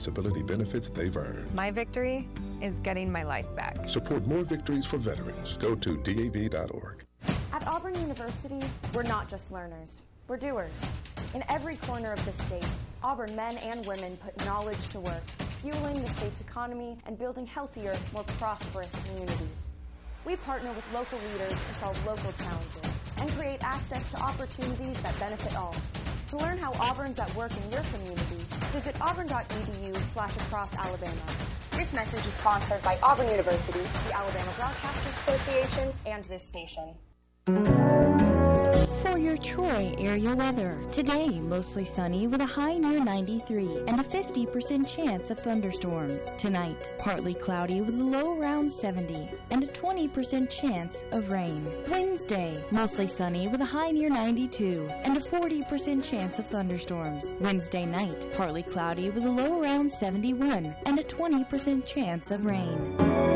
disability benefits they've earned. My victory is getting my life back. Support more victories for veterans. Go to DAV.org. At Auburn University, we're not just learners, we're doers. In every corner of the state, Auburn men and women put knowledge to work, fueling the state's economy and building healthier, more prosperous communities. We partner with local leaders to solve local challenges and create access to opportunities that benefit all. To learn how Auburn's at work in your community, visit auburn.edu/acrossalabama. This message is sponsored by Auburn University, the Alabama Broadcasters Association, and this station. For your Troy area weather. Today, mostly sunny with a high near 93 and a 50% chance of thunderstorms. Tonight, partly cloudy with a low around 70 and a 20% chance of rain. Wednesday, mostly sunny with a high near 92 and a 40% chance of thunderstorms. Wednesday night, partly cloudy with a low around 71 and a 20% chance of rain.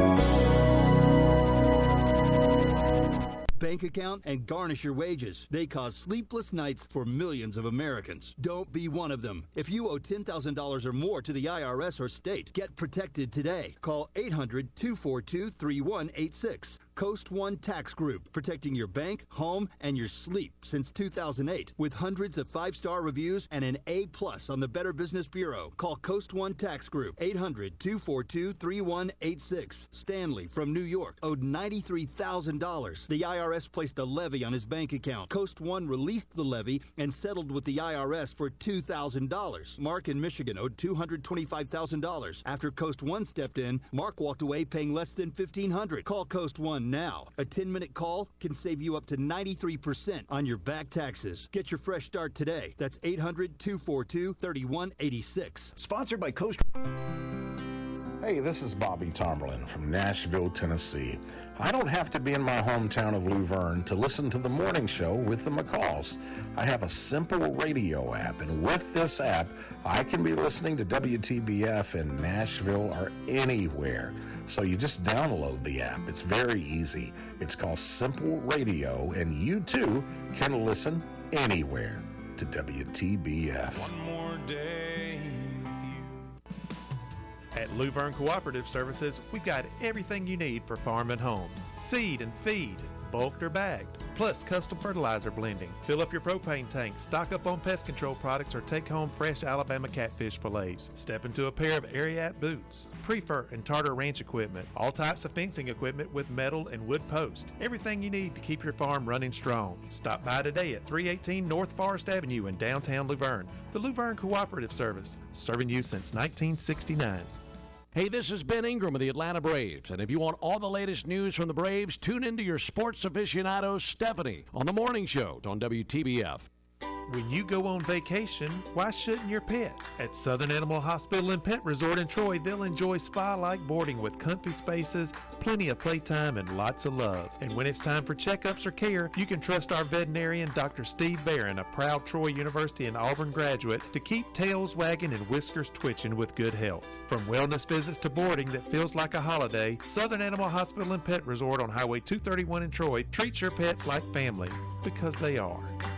Bank account and garnish your wages. They cause sleepless nights for millions of Americans. Don't be one of them. If you owe $10,000 or more to the IRS or state, get protected today. Call 800-242-3186. Coast One Tax Group, protecting your bank, home, and your sleep since 2008. With hundreds of 5-star reviews and an A+ on the Better Business Bureau. Call Coast One Tax Group, 800-242-3186. Stanley from New York owed $93,000. The IRS placed a levy on his bank account. Coast One released the levy and settled with the IRS for $2,000. Mark in Michigan owed $225,000. After Coast One stepped in, Mark walked away paying less than $1,500. Call Coast One now. A 10-minute call can save you up to 93% on your back taxes. Get your fresh start today. That's 800-242-3186. Sponsored by Coast. Hey, this is Bobby Tomberlin from Nashville, Tennessee. I don't have to be in my hometown of Luverne to listen to the morning show with the McCalls. I have a simple radio app, and with this app, I can be listening to WTBF in Nashville or anywhere. So you just download the app. It's very easy. It's called Simple Radio, and you too can listen anywhere to WTBF. One more day with you. At Luverne Cooperative Services, we've got everything you need for farm and home. Seed and feed, bulked or bagged, plus custom fertilizer blending. Fill up your propane tank, stock up on pest control products, or take home fresh Alabama catfish fillets. Step into a pair of Ariat boots, Prefer and Tartar Ranch equipment, all types of fencing equipment with metal and wood posts. Everything you need to keep your farm running strong. Stop by today at 318 North Forest Avenue in downtown Luverne. The Luverne Cooperative Service, serving you since 1969. Hey, this is Ben Ingram of the Atlanta Braves, and if you want all the latest news from the Braves, tune into your sports aficionado, Stephanie, on The Morning Show on WTBF. When you go on vacation, why shouldn't your pet? At Southern Animal Hospital and Pet Resort in Troy, they'll enjoy spa-like boarding with comfy spaces, plenty of playtime, and lots of love. And when it's time for checkups or care, you can trust our veterinarian, Dr. Steve Barron, a proud Troy University and Auburn graduate, to keep tails wagging and whiskers twitching with good health. From wellness visits to boarding that feels like a holiday, Southern Animal Hospital and Pet Resort on Highway 231 in Troy treats your pets like family, because they are.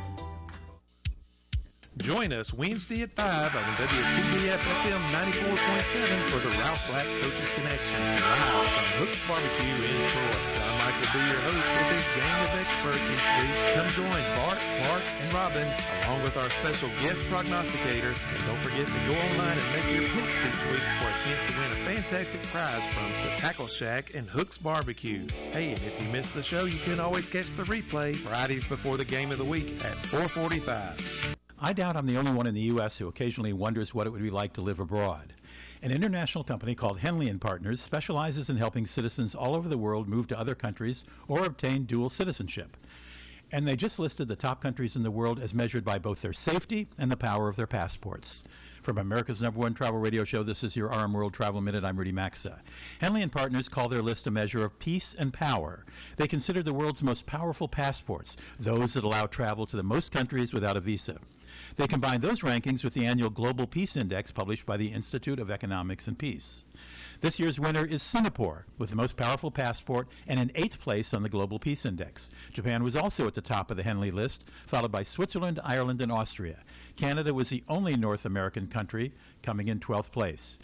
Join us Wednesday at 5 on WTBF FM 94.7 for the Ralph Black Coaches Connection, live from Hook's Barbecue in Troy. John Mike will be your host with his gang of experts each week. Come join Bart, Mark, and Robin, along with our special guest prognosticator. And don't forget to go online and make your picks each week for a chance to win a fantastic prize from the Tackle Shack and Hook's Barbecue. Hey, and if you missed the show, you can always catch the replay Fridays before the game of the week at 4:45. I doubt I'm the only one in the U.S. who occasionally wonders what it would be like to live abroad. An international company called Henley & Partners specializes in helping citizens all over the world move to other countries or obtain dual citizenship. And they just listed the top countries in the world as measured by both their safety and the power of their passports. From America's #1 travel radio show, this is your RM World Travel Minute. I'm Rudy Maxa. Henley & Partners call their list a measure of peace and power. They consider the world's most powerful passports, those that allow travel to the most countries without a visa. They combine those rankings with the annual Global Peace Index published by the Institute of Economics and Peace. This year's winner is Singapore, with the most powerful passport and in 8th place on the Global Peace Index. Japan was also at the top of the Henley list, followed by Switzerland, Ireland, and Austria. Canada was the only North American country, coming in 12th place.